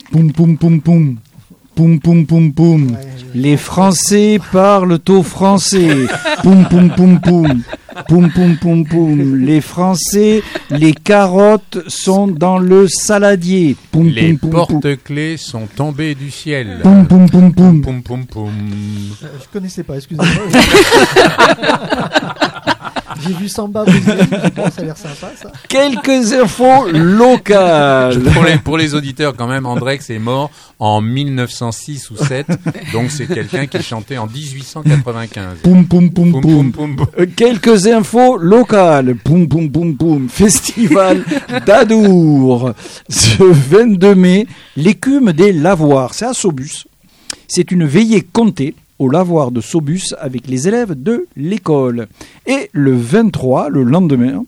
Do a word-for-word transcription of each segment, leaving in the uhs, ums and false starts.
Poum poum poum poum. Poum poum poum poum. Les Français parlent au français. Poum poum poum poum. Poum poum poum poum. Les Français, les carottes sont dans le saladier. Poum, les poum, porte-clés poum. sont tombés du ciel. Poum poum poum poum. Poum poum poum. Je connaissais pas, excusez-moi. J'ai vu Samba Brésil. Bon, ça a l'air sympa, ça. Quelques infos locales. Pour les, pour les auditeurs, quand même, Andrex est mort en mille neuf cent six ou sept. Donc, c'est quelqu'un qui chantait en dix-huit cent quatre-vingt-quinze. Poum, poum, poum, poum. poum, poum, poum. Euh, quelques infos locales. Poum, poum, poum, poum. Festival d'Adour. Ce vingt-deux mai, l'écume des lavoirs. C'est à Saubus. C'est une veillée comptée au lavoir de Saubus avec les élèves de l'école. Et le vingt-trois, le lendemain,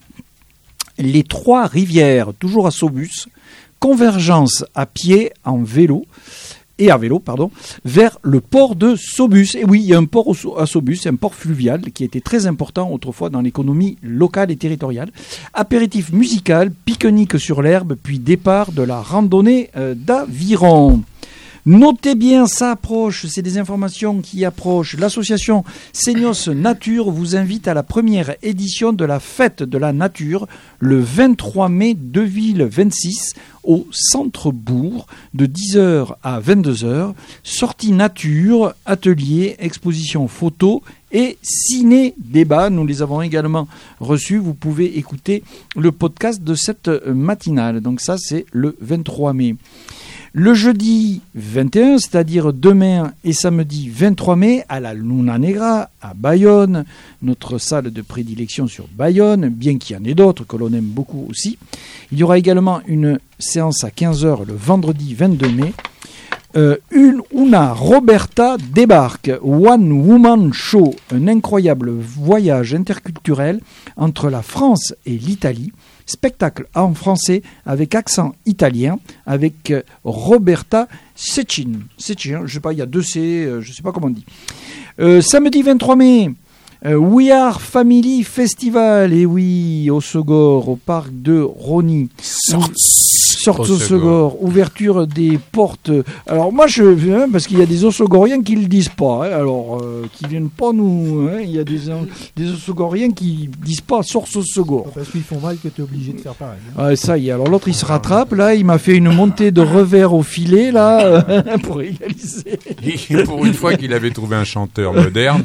les trois rivières, toujours à Saubus, convergence à pied, en vélo, et à vélo, pardon, vers le port de Saubus. Et oui, il y a un port à Saubus, un port fluvial qui était très important autrefois dans l'économie locale et territoriale. Apéritif musical, pique-nique sur l'herbe, puis départ de la randonnée euh, d'aviron. Notez bien, ça approche, c'est des informations qui approchent. L'association Seignos Nature vous invite à la première édition de la Fête de la Nature le vingt-trois mai deux mille vingt-six au Centre-Bourg de dix heures à vingt-deux heures. Sortie nature, atelier, exposition photo et ciné-débat. Nous les avons également reçus. Vous pouvez écouter le podcast de cette matinale. Donc ça, c'est le vingt-trois mai. Le jeudi vingt et un, c'est-à-dire demain et samedi vingt-trois mai, à la Luna Negra, à Bayonne, notre salle de prédilection sur Bayonne, bien qu'il y en ait d'autres que l'on aime beaucoup aussi. Il y aura également une séance à quinze heures le vendredi vingt-deux mai. Euh, une Una Roberta débarque, One Woman Show, un incroyable voyage interculturel entre la France et l'Italie. Spectacle en français avec accent italien avec Roberta Cecchini. Cecchini, je sais pas, il y a deux C, je sais pas comment on dit. Euh, samedi vingt-trois mai, euh, We Are Family Festival, et oui, au Segor, au parc de Rony. Sorte, Sorte au Segor, ouverture des portes. Alors moi je viens parce qu'il y a des Osogoriens qui le disent pas. Hein, alors euh, qui viennent pas nous. Hein, il y a des des Osogoriens qui disent pas Sorte au Segor. Parce qu'ils font mal que tu es obligé de faire pareil. Hein. Ouais, ça y est. Alors l'autre il se rattrape là. Il m'a fait une montée de revers au filet là euh, pour égaliser. Et pour une fois qu'il avait trouvé un chanteur moderne.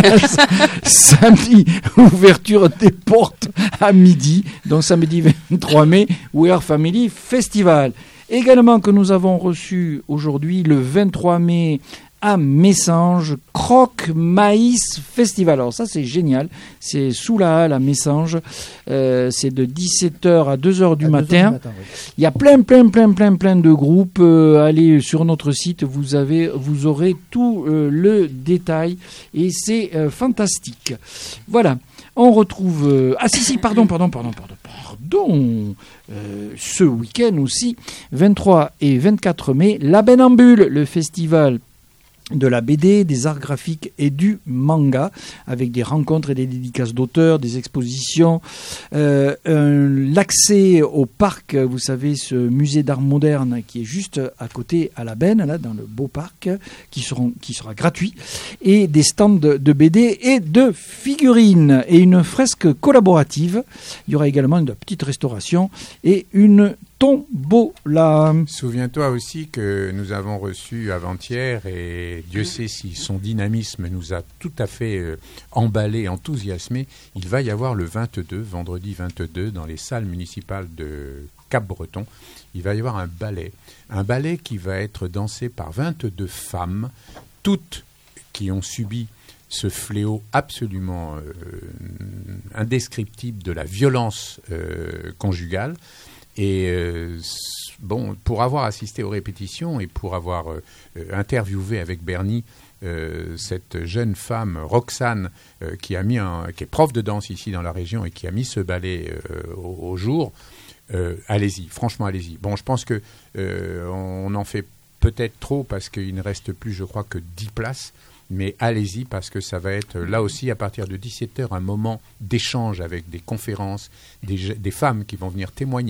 Samedi, ouverture des portes à midi. Donc samedi vingt-trois mai, We Are Family Festival. Également que nous avons reçu aujourd'hui le vingt-trois mai à Messanges, Croque Maïs Festival. Alors ça c'est génial, c'est sous la halle à Messanges, euh, c'est de dix-sept heures à deux heures du matin. deux heures du matin oui. Il y a plein plein plein plein plein de groupes, euh, allez sur notre site, vous avez vous aurez tout euh, le détail et c'est euh, fantastique. Voilà. On retrouve... Euh... Ah si, si, pardon, pardon, pardon, pardon, pardon. Euh, ce week-end aussi, vingt-trois et vingt-quatre mai, La Bénambule, le festival de la B D, des arts graphiques et du manga, avec des rencontres et des dédicaces d'auteurs, des expositions, euh, un, l'accès au parc, vous savez, ce musée d'art moderne qui est juste à côté à la Benne, là, dans le beau parc, qui, seront, qui sera gratuit, et des stands de, de B D et de figurines, et une fresque collaborative. Il y aura également une petite restauration et une tombola. Souviens-toi aussi que nous avons reçu avant-hier, et Dieu sait si son dynamisme nous a tout à fait euh, emballé, enthousiasmé. Il va y avoir le vingt-deux, vendredi vingt-deux, dans les salles municipales de Cap-Breton, il va y avoir un ballet. Un ballet qui va être dansé par vingt-deux femmes, toutes qui ont subi ce fléau absolument euh, indescriptible de la violence euh, conjugale. Et euh, bon, pour avoir assisté aux répétitions et pour avoir euh, interviewé avec Bernie euh, cette jeune femme, Roxane, euh, qui, a mis un, qui est prof de danse ici dans la région et qui a mis ce ballet euh, au, au jour, euh, allez-y, franchement allez-y. Bon, je pense qu'on euh, en fait peut-être trop parce qu'il ne reste plus, je crois, que dix places. Mais allez-y parce que ça va être là aussi à partir de dix-sept heures un moment d'échange avec des conférences, des, des femmes qui vont venir témoigner